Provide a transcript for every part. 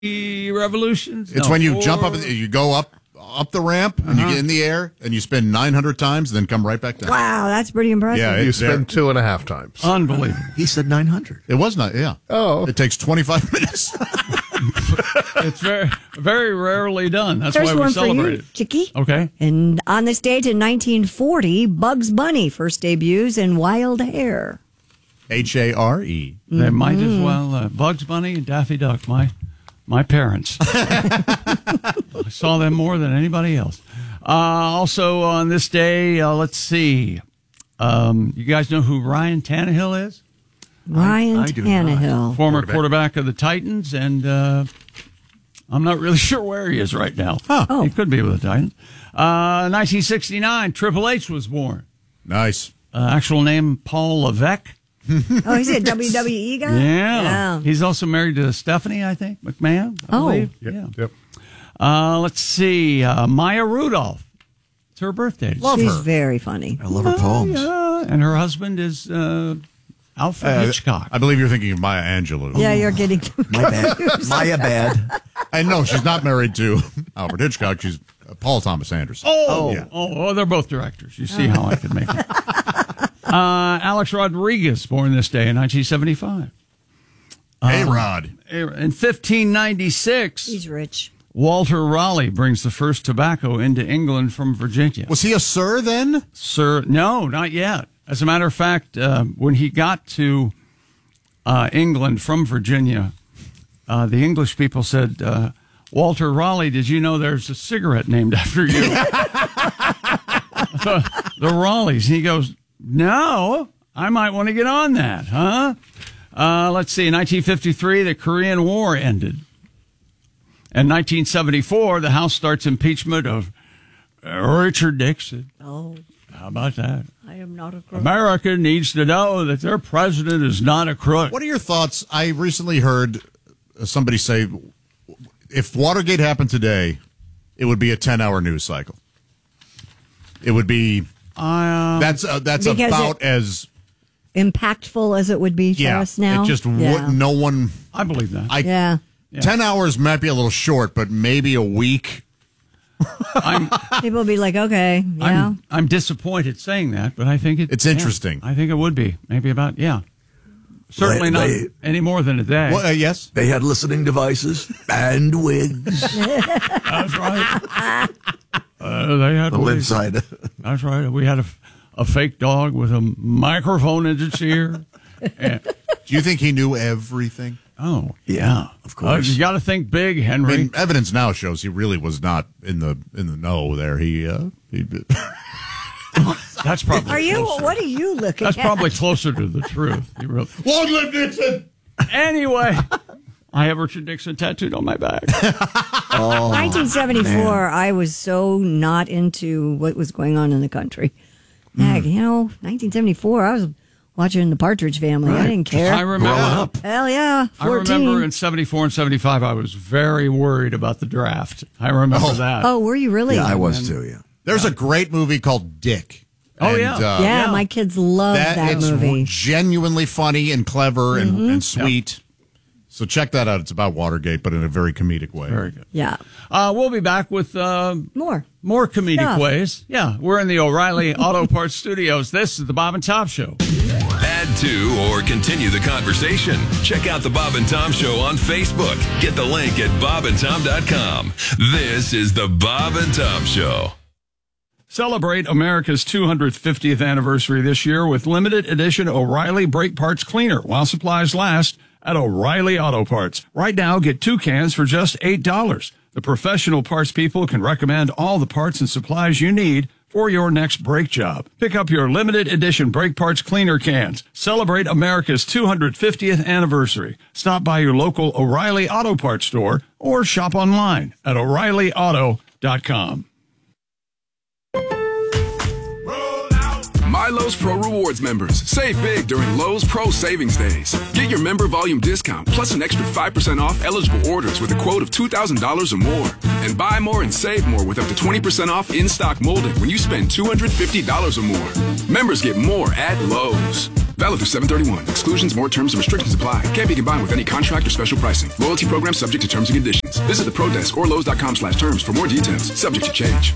revolutions? It's when you jump up, you go up the ramp, and you get in the air, and you spin 900 times, and then come right back down. Wow, that's pretty impressive. Yeah, You spin 2.5 times. Unbelievable. He said 900. It was not, yeah. Oh. It takes 25 minutes. It's very, very rarely done. That's There's why we one celebrate for you, it. Chicky. Okay. And on this date in 1940, Bugs Bunny first debuts in Wild Hare. Hare. They might as well. Bugs Bunny and Daffy Duck, my parents. I saw them more than anybody else. Also on this day, let's see. You guys know who Ryan Tannehill is? Ryan I do Tannehill. Former quarterback of the Titans, and I'm not really sure where he is right now. Oh. He could be with the Titans. 1969, Triple H was born. Nice. Actual name, Paul Levesque. Oh, he's a WWE guy? Yeah. He's also married to Stephanie, I think, McMahon. I believe. Yep. Let's see. Maya Rudolph. It's her birthday. She's very funny. I love her poems. Yeah. And her husband is Alfred Hitchcock. I believe you're thinking of Maya Angelou. Yeah, you're getting My bad. Maya bad. And no, she's not married to Alfred Hitchcock. She's Paul Thomas Anderson. Oh, they're both directors. You see how I could make it. Alex Rodriguez, born this day in 1975. Hey, Rod. In 1596, He's rich. Walter Raleigh brings the first tobacco into England from Virginia. Was he a sir then? Sir, no, not yet. As a matter of fact, when he got to England from Virginia, the English people said, Walter Raleigh, did you know there's a cigarette named after you? The Raleighs. And he goes, no, I might want to get on that, huh? Let's see, in 1953, the Korean War ended. In 1974, the House starts impeachment of Richard Nixon. Oh, How about that? I am not a crook. America needs to know that their president is not a crook. What are your thoughts? I recently heard somebody say if Watergate happened today, it would be a 10-hour news cycle. It would be that's about as impactful as it would be for us now. It just wouldn't. No one. I believe that. Yeah. 10 hours might be a little short, but maybe a week. People will be like, okay, yeah. I'm disappointed saying that, but I think it's interesting. I think it would be maybe about certainly not any more than a day. Well, yes, they had listening devices and wigs. That's right. They had the inside. That's right. We had a fake dog with a microphone in its ear. Do you think he knew everything? Oh, yeah, of course. You got to think big, Henry. I mean, evidence now shows he really was not in the know there. He That's probably. Are you? Closer. What are you looking at? That's probably closer to the truth. Long live Nixon! Anyway, I have Richard Nixon tattooed on my back. 1974, man. I was so not into what was going on in the country. Heck, 1974, I was watching The Partridge Family. Right. I didn't care. I remember. Growing up. Hell yeah, 14. I remember in 74 and 75, I was very worried about the draft. I remember that. Oh, were you really? Yeah, I was too, yeah. There's a great movie called Dick. Oh, and, yeah, my kids love that movie. It's genuinely funny and clever and sweet. Yep. So check that out. It's about Watergate, but in a very comedic way. Very good. Yeah. We'll be back with more comedic stuff. ways. Yeah, we're in the O'Reilly Auto Parts Studios. This is the Bob and Tom Show. Add to or continue the conversation. Check out the Bob and Tom Show on Facebook. Get the link at bobandtom.com. This is the Bob and Tom Show. Celebrate America's 250th anniversary this year with limited edition O'Reilly Brake Parts Cleaner while supplies last at O'Reilly Auto Parts. Right now, get 2 cans for just $8. The professional parts people can recommend all the parts and supplies you need for your next brake job. Pick up your limited edition brake parts cleaner cans. Celebrate America's 250th anniversary. Stop by your local O'Reilly Auto Parts store or shop online at O'ReillyAuto.com. My Lowe's Pro Rewards members, save big during Lowe's Pro Savings Days. Get your member volume discount plus an extra 5% off eligible orders with a quote of $2,000 or more. And buy more and save more with up to 20% off in-stock molding when you spend $250 or more. Members get more at Lowe's. Valid through 7/31. Exclusions, more terms, and restrictions apply. Can't be combined with any contract or special pricing. Loyalty program subject to terms and conditions. Visit the Pro Desk or Lowe's.com/terms for more details. Subject to change.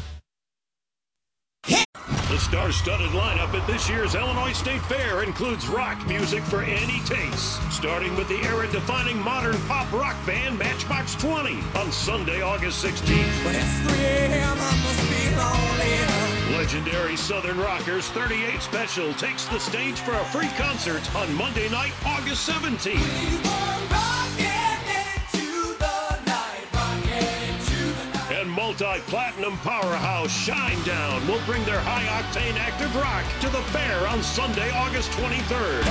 The star-studded lineup at this year's Illinois State Fair includes rock music for any taste. Starting with the era-defining modern pop rock band Matchbox 20 on Sunday, August 16th. But it's 3 a.m., I must be lonely. Legendary Southern Rockers 38 Special takes the stage for a free concert on Monday night, August 17th. And multi-platinum powerhouse Shinedown will bring their high-octane active rock to the fair on Sunday, August 23rd.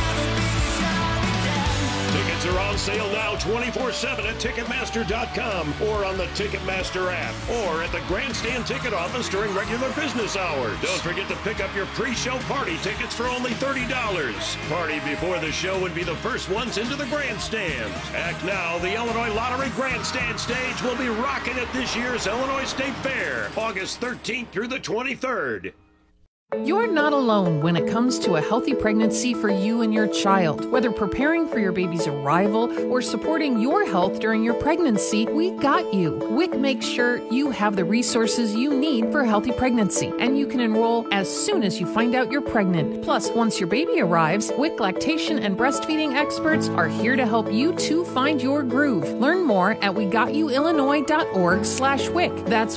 Tickets are on sale now 24/7 at Ticketmaster.com or on the Ticketmaster app or at the Grandstand ticket office during regular business hours. Don't forget to pick up your pre-show party tickets for only $30. Party before the show would be the first ones into the grandstand. Act now, the Illinois Lottery Grandstand stage will be rocking at this year's Illinois State Fair, August 13th through the 23rd. You're not alone when it comes to a healthy pregnancy for you and your child. Whether preparing for your baby's arrival or supporting your health during your pregnancy, we got you. WIC makes sure you have the resources you need for a healthy pregnancy, and you can enroll as soon as you find out you're pregnant. Plus, once your baby arrives, WIC lactation and breastfeeding experts are here to help you to find your groove. Learn more at wegotyouillinois.org/WIC. That's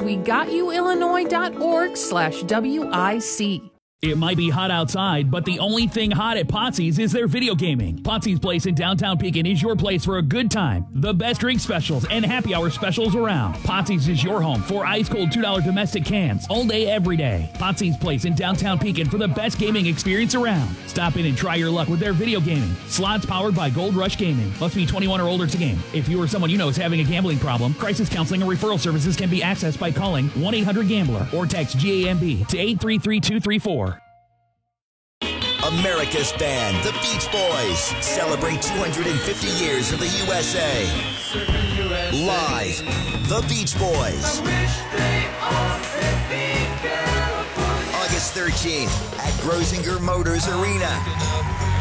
wegotyouillinois.org/WIC. It might be hot outside, but the only thing hot at Potsy's is their video gaming. Potsy's Place in downtown Pekin is your place for a good time. The best drink specials and happy hour specials around. Potsy's is your home for ice-cold $2 domestic cans all day, every day. Potsy's Place in downtown Pekin for the best gaming experience around. Stop in and try your luck with their video gaming. Slots powered by Gold Rush Gaming. Must be 21 or older to game. If you or someone you know is having a gambling problem, crisis counseling or referral services can be accessed by calling 1-800-GAMBLER or text GAMB to 833-234. America's band, the Beach Boys, celebrate 250 years of the USA. Live, the Beach Boys. August 13th at Grosinger Motors Arena.